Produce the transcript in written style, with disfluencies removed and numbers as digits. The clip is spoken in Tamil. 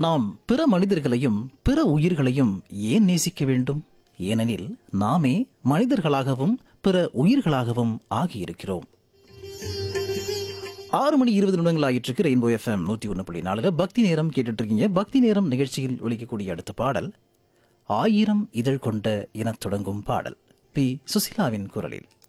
நாம் பிற மனிதர்களையும் பிற உயிர்களையும் ஏன் நேசிக்க வேண்டும்? ஏனெனில் நாமே மனிதர்களாகவும் பிற உயிர்களாகவும் ஆகியிருக்கிறோம். 6:20 ஆயிற்றுக்கு ரெயின்போ எஃப்எம் 101.4 பக்தி நேரம் கேட்டுட்டு இருக்கீங்க. பக்தி நேரம் நிகழ்ச்சியில் ஒலிக்கக்கூடிய அடுத்த பாடல் 1000 இதழ் கொண்ட என தொடங்கும் பாடல் பி. சுசிலாவின் குரலில்.